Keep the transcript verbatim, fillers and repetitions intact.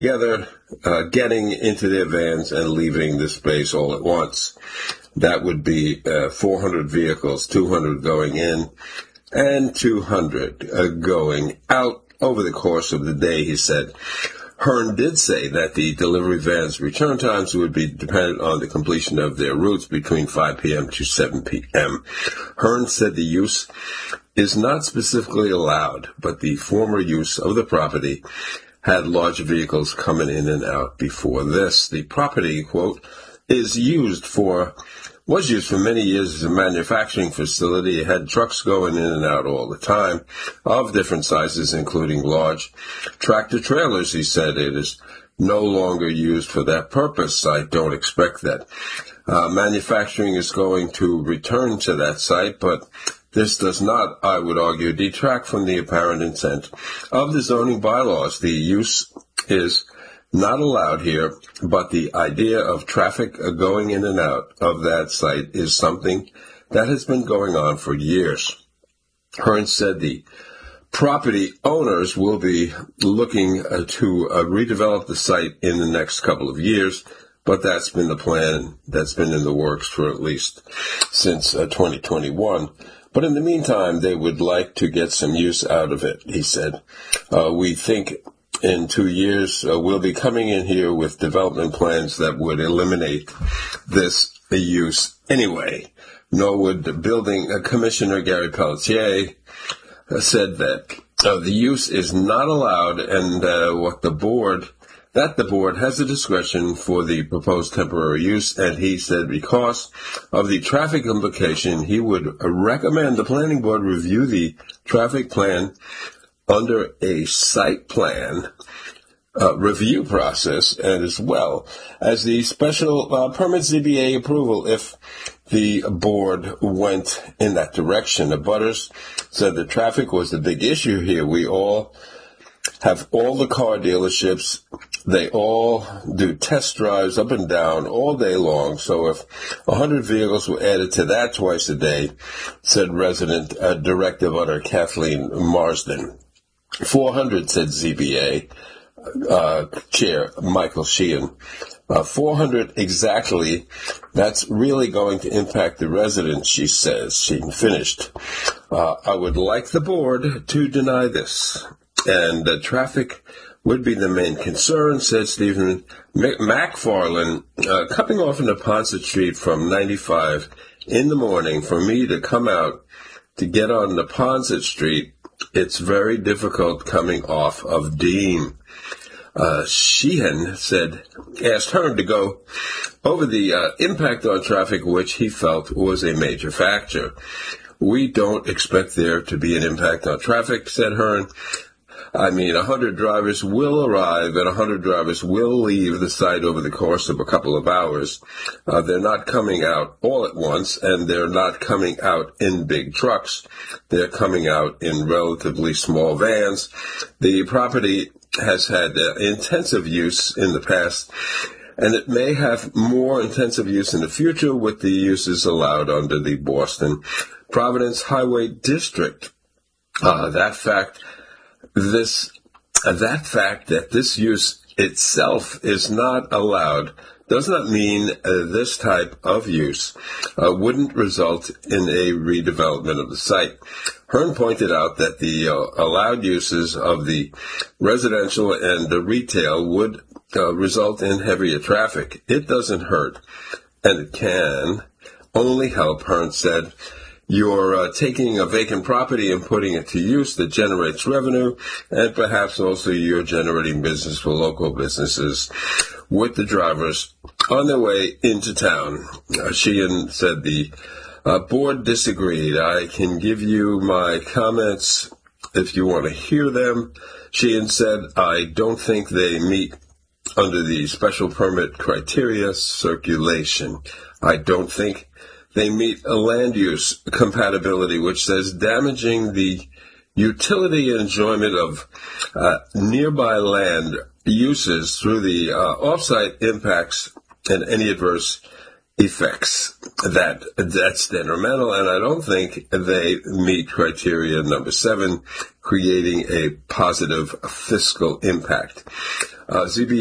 together, uh, getting into their vans and leaving the space all at once. That would be uh, four hundred vehicles, two hundred going in and two hundred uh, going out over the course of the day, he said. Hearn did say that the delivery vans' return times would be dependent on the completion of their routes between five p.m. to seven p.m. Hearn said the use is not specifically allowed, but the former use of the property had large vehicles coming in and out before this. The property, quote, is used for, was used for many years as a manufacturing facility. It had trucks going in and out all the time of different sizes, including large tractor trailers. He said it is no longer used for that purpose. I don't expect that. Uh, manufacturing is going to return to that site, but this does not, I would argue, detract from the apparent intent of the zoning bylaws. The use is not allowed here, but the idea of traffic going in and out of that site is something that has been going on for years. Hearn said the property owners will be looking uh, to uh, redevelop the site in the next couple of years, but that's been the plan that's been in the works for at least since uh, twenty twenty-one. But in the meantime, they would like to get some use out of it, he said. Uh, we think in two years, uh, we'll be coming in here with development plans that would eliminate this use anyway. Norwood Building uh, Commissioner Gary Pelletier uh, said that uh, the use is not allowed and uh, what the board, that the board has the discretion for the proposed temporary use. And he said because of the traffic implication, he would recommend the planning board review the traffic plan under a site plan uh, review process, and as well as the special uh, permit Z B A approval if the board went in that direction. The Butters said the traffic was the big issue here. We all have all the car dealerships. They all do test drives up and down all day long. So if one hundred vehicles were added to that twice a day, said resident uh, director Butter Kathleen Marsden. four hundred, said Z B A uh, Chair Michael Sheehan. Uh, four hundred exactly. That's really going to impact the residents, she says. She finished. Uh, I would like the board to deny this. And uh, traffic would be the main concern, said Stephen McFarland. Uh, coming off into Ponset Street from ninety-five in the morning, for me to come out to get on the Ponset Street, it's very difficult coming off of Dean. Uh, Sheehan said, asked Hearn to go over the uh, impact on traffic, which he felt was a major factor. We don't expect there to be an impact on traffic, said Hearn. I mean, one hundred drivers will arrive and one hundred drivers will leave the site over the course of a couple of hours. Uh, they're not coming out all at once, and they're not coming out in big trucks. They're coming out in relatively small vans. The property has had uh, intensive use in the past, and it may have more intensive use in the future with the uses allowed under the Boston Providence Highway District. Uh, that fact This, uh, that fact that this use itself is not allowed does not mean uh, this type of use uh, wouldn't result in a redevelopment of the site. Hearn pointed out that the uh, allowed uses of the residential and the retail would uh, result in heavier traffic. It doesn't hurt, and it can only help, Hearn said. You're uh, taking a vacant property and putting it to use that generates revenue, and perhaps also you're generating business for local businesses with the drivers on their way into town. Uh, Sheehan said the uh, board disagreed. I can give you my comments if you want to hear them. Sheehan said, I don't think they meet under the special permit criteria circulation. I don't think they meet a land use compatibility, which says damaging the utility and enjoyment of uh, nearby land uses through the uh, offsite impacts and any adverse effects. That that's detrimental, and I don't think they meet criteria number seven, creating a positive fiscal impact. Uh, Z B